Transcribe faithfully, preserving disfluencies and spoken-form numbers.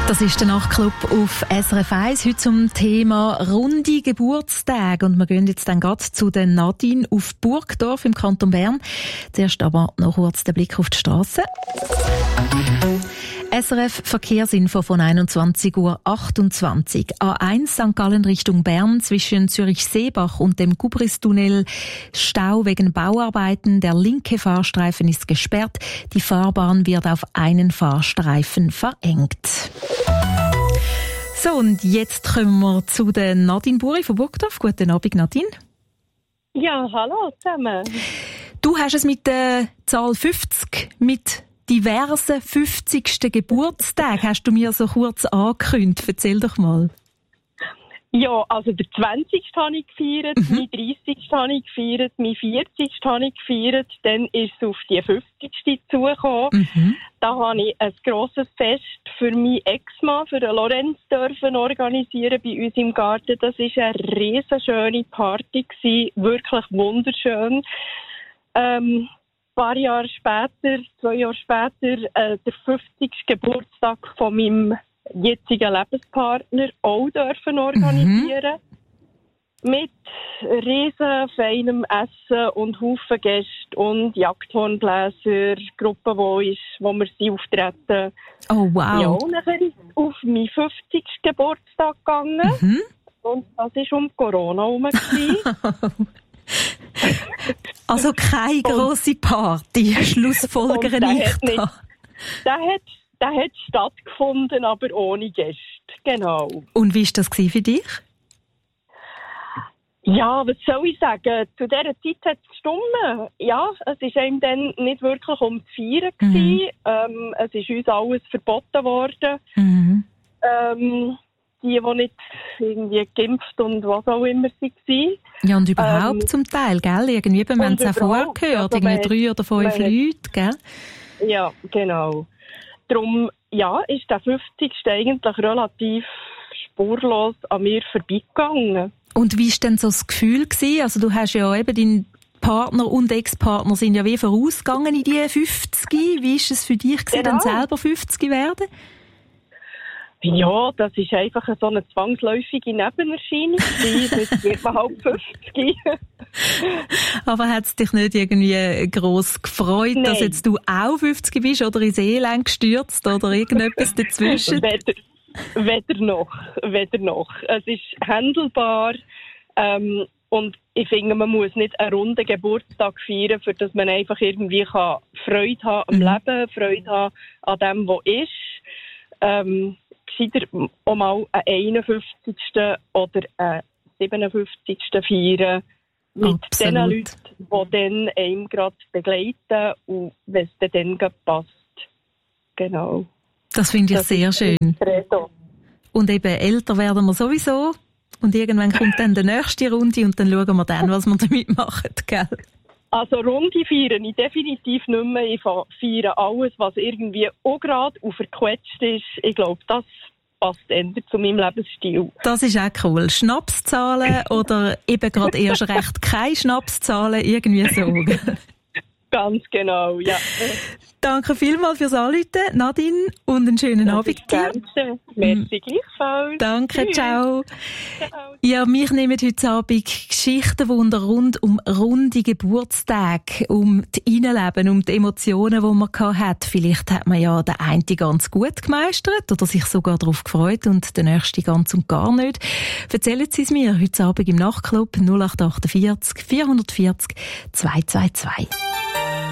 Das ist der Nachtclub auf S R F eins. Heute zum Thema runde Geburtstage. Und wir gehen jetzt dann gerade zu der Nadine auf Burgdorf im Kanton Bern. Zuerst aber noch kurz der Blick auf die Straße. S R F Verkehrsinfo von einundzwanzig Uhr achtundzwanzig. A eins Sankt Gallen Richtung Bern zwischen Zürich-Seebach und dem Gubristunnel. Stau wegen Bauarbeiten. Der linke Fahrstreifen ist gesperrt. Die Fahrbahn wird auf einen Fahrstreifen verengt. So, und jetzt kommen wir zu der Nadine Buri von Burgdorf. Guten Abend, Nadine. Ja, hallo zusammen. Du hast es mit der Zahl fünfzig, mit diversen fünfzigsten Geburtstag hast du mir so kurz angekündigt. Erzähl doch mal. Ja, also der zwanzigsten habe ich gefeiert, mhm. mein dreißigsten habe ich gefeiert, mein vierzigsten habe ich gefeiert, dann ist es auf die fünfzigste zugekommen. Mhm. Da habe ich ein grosses Fest für meinen Ex-Mann, für den Lorenz, dürfen organisieren bei uns im Garten. Das war eine riesenschöne Party gewesen, wirklich wunderschön. Ähm, Ein paar Jahre später, zwei Jahre später, äh, der fünfzigsten Geburtstag von meinem jetzigen Lebenspartner auch dürfen organisieren. Mhm. Mit riesen feinem Essen und Haufen Gäste und Jagdhornbläser, Gruppe, wo, ist, wo wir sie auftreten. Oh, wow. Ja, und dann ist es auf meinen fünfzigsten Geburtstag gegangen. Mhm. Und das war um Corona herum. Also keine grosse Party, schlussfolgere ich da. Der hat, der hat stattgefunden, aber ohne Gäste, genau. Und wie war das für dich? Ja, was soll ich sagen? Zu dieser Zeit hat es gestimmt. Ja, es war einem dann nicht wirklich um zu feiern. Mhm. Ähm, es ist uns alles verboten worden. Mhm. Ähm, die, die nicht irgendwie geimpft und was auch immer sie waren. Ja, und überhaupt ähm, zum Teil, gell? Irgendwie, wir haben es auch vorher gehört, also irgendwie drei oder fünf Leute, gell? Ja, genau. Darum, ja, ist der fünfzigste eigentlich relativ spurlos an mir vorbeigegangen. Und wie war denn so das Gefühl gewesen? Also du hast ja eben, dein Partner und Ex-Partner sind ja wie vorausgegangen in die fünfzig. Wie war es für dich gewesen, genau. Dann selber fünfzig werden? Ja, das ist einfach so eine zwangsläufige Nebenerscheinung. Jetzt wird man halb fünfzig. Aber hat es dich nicht irgendwie gross gefreut, Nein. dass jetzt du auch fünfzig bist oder ins Elend gestürzt oder irgendetwas dazwischen? Weder, weder noch, weder noch. Es ist handelbar. Ähm, und ich finde, man muss nicht einen runden Geburtstag feiern, für dass man einfach irgendwie kann Freude haben am mhm. Leben, Freude haben an dem, was ist. Ähm, gescheiter auch mal einen einundfünfzigsten oder einen siebenundfünfzigsten feiern mit den Leuten, die dann einem gerade begleiten und wenn es dann gerade passt. Genau. Das finde ich das sehr schön. Und eben älter werden wir sowieso und irgendwann kommt dann die nächste Runde und dann schauen wir dann, was wir damit machen, gell? Also Runde feiern ich definitiv nicht mehr. Ich feiere alles, was irgendwie auch gerade und verquetscht ist. Ich glaube, das passt eher zu meinem Lebensstil. Das ist auch cool. Schnapszahlen oder eben gerade erst recht keine Schnapszahlen, irgendwie so. Ganz genau, ja. Danke vielmals fürs Anrufen, Nadine, und einen schönen das Abend dir. Danke, merci gleichfalls. Danke, Tschüss. ciao. ciao. Ja, mich nehmen heute Abend Geschichtenwunder rund um runde Geburtstage, um das Innenleben, um die Emotionen, die man hat. Vielleicht hat man ja den einen ganz gut gemeistert oder sich sogar darauf gefreut und den nächsten ganz und gar nicht. Erzählen Sie es mir heute Abend im Nachtclub null acht vier acht, vier vier null zwei zwei zwei.